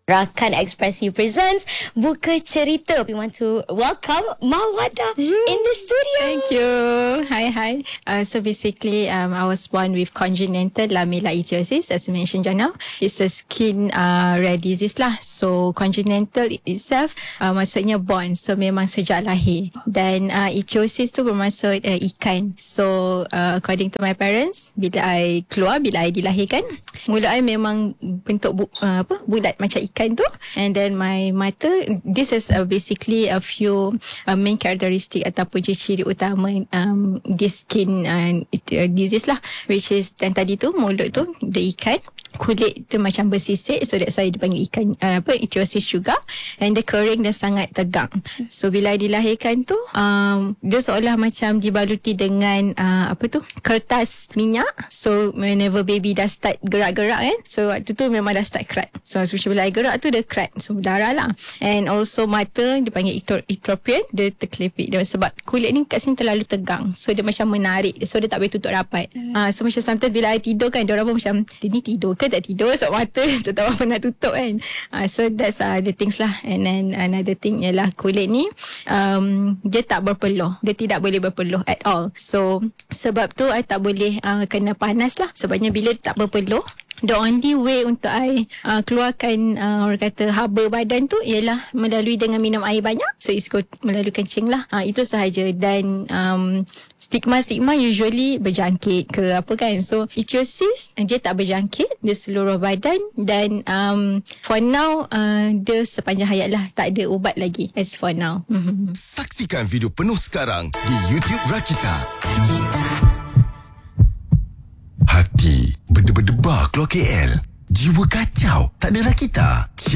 Rakan Ekspresi presents Buka Cerita. We want to welcome Mawada in the studio. Thank you. Hi. So basically, I was born with congenital lamella-ichthyosis, as mentioned just now. It's a skin rare disease lah. So congenital itself maksudnya born. So memang sejak lahir. Dan ichthyosis tu bermaksud ikan. So according to my parents, bila I dilahirkan, mulut I memang bentuk bulat macam ikan tu. And then my mother, this is basically a few main characteristic ataupun ciri utama this skin disease lah, which is dan tadi tu mulut tu dia ikan, kulit tu macam bersisik, so that's why dipanggil ikan ichthyosis juga. And dia kering dan sangat tegang. So bila dilahirkan tu dia seolah macam dibaluti dengan kertas minyak. So whenever baby dah start gerak-gerak kan, so waktu tu memang dah start crack. So bila I gerak tu dia crack, so darah lah. And also mata dipanggil ectropion, dia terkelepit dia sebab kulit ni kat sini terlalu tegang, so dia macam menarik, so dia tak boleh tutup rapat. So macam sometimes bila I tidur kan, diorang pun macam dia ni tidur ke tak tidur sebab mata tak tahu apa nak tutup kan. So that's the things lah. And then another thing ialah kulit ni dia tak berpeluh, dia tidak boleh berpeluh at all. So sebab tu I tak boleh kena panas lah. Sebabnya bila tak berpeluh, the only way untuk I keluarkan orang kata haba badan tu ialah melalui dengan minum air banyak. So it's melalui kencing lah. Itu sahaja. Dan stigma usually berjangkit ke apa kan. So ichthyosis dia tak berjangkit, dia seluruh badan. Dan for now dia sepanjang hayat lah, tak ada ubat lagi as for now. Saksikan video penuh sekarang di YouTube Rakita. Hati berdebar-debar keluar KL. Jiwa kacau, tak ada Rakita.